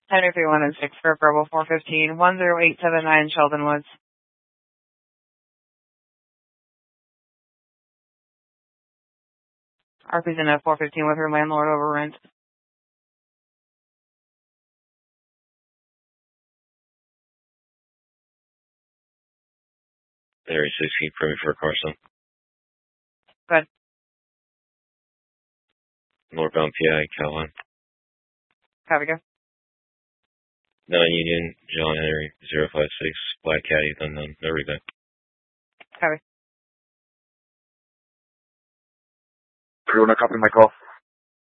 Henry 3106 for Verbal 415, 10879 Sheldon Woods. RP's in at 415 with her landlord over rent. Area 16, Privy for Carson. Good. Northbound PI, Calhoun. Copy, go. 9 Union, John Henry, 056, Black Caddy, unknown, no rebound. Copy. You want to copy my call?